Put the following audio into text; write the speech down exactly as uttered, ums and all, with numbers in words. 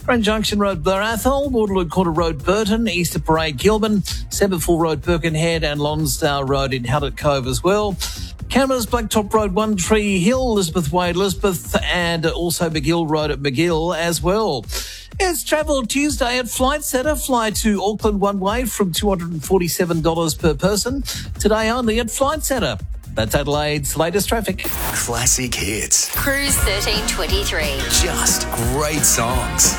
Grand Junction Road, Barathol, Waterloo Quarter Road, Burton, Easter Parade, Gilman, Semperful Road, Birkenhead, and Lonsdale Road in Hallett Cove as well. Cameras, Blacktop Road, One Tree Hill, Elizabeth Way, Elizabeth, and also McGill Road at McGill as well. It's Travel Tuesday at Flight Centre. Fly to Auckland one way from two hundred forty-seven dollars per person. Today only at Flight Centre. That's Adelaide's latest traffic. Classic hits. Cruise thirteen twenty-three. Just great songs.